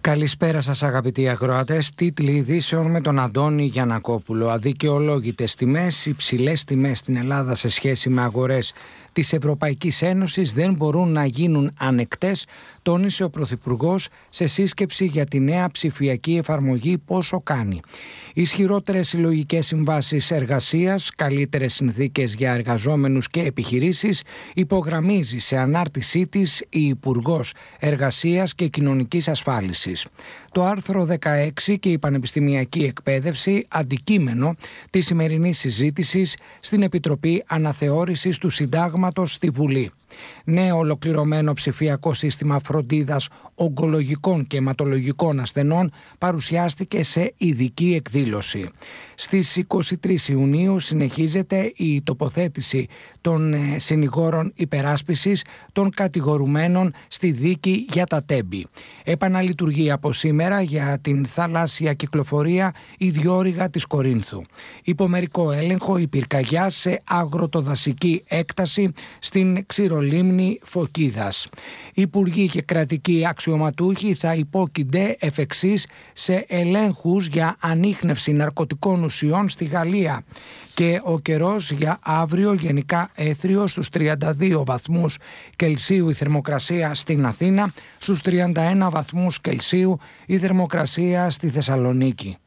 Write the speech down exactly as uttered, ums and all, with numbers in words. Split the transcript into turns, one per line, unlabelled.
Καλησπέρα σας αγαπητοί ακροατές. Τίτλοι ειδήσεων με τον Αντώνη Γιαννακόπουλο. Αδικαιολόγητες τιμές, υψηλές τιμές στην Ελλάδα σε σχέση με αγορές της Ευρωπαϊκής Ένωσης δεν μπορούν να γίνουν ανεκτές, τόνισε ο Πρωθυπουργός σε σύσκεψη για τη νέα ψηφιακή εφαρμογή Πόσο Κάνει. Ισχυρότερες συλλογικές συμβάσεις εργασίας, καλύτερες συνθήκες για εργαζόμενους και επιχειρήσεις, υπογραμμίζει σε ανάρτησή της η Υπουργός Εργασίας και Κοινωνικής Ασφάλισης. Το άρθρο δεκαέξι και η πανεπιστημιακή εκπαίδευση, αντικείμενο της σημερινής συζήτησης στην Επιτροπή Αναθεώρησης του Συντάγματος στη Βουλή. Νέο ολοκληρωμένο ψηφιακό σύστημα φροντίδας ογκολογικών και αιματολογικών ασθενών παρουσιάστηκε σε ειδική εκδήλωση. Στις είκοσι τρεις Ιουνίου συνεχίζεται η τοποθέτηση των συνηγόρων υπεράσπισης των κατηγορουμένων στη δίκη για τα τέμπη. Επαναλειτουργεί από σήμερα για την θαλάσσια κυκλοφορία η διόρυγα της Κορίνθου. Υπομερικό έλεγχο η πυρκαγιά σε αγροτοδασική έκταση στην ξηρολίμνη Φωκίδας. Υπουργοί και κρατικοί αξιωματούχοι θα υπόκεινται εφ' εξής σε ελέγχους για ανίχνευση ναρκωτικών ουσιών στη Γαλλία. Και ο καιρός για αύριο γενικά έθριος στους τριάντα δύο βαθμούς Κελσίου η θερμοκρασία στην Αθήνα, στους τριάντα ένα βαθμούς Κελσίου η θερμοκρασία στη Θεσσαλονίκη.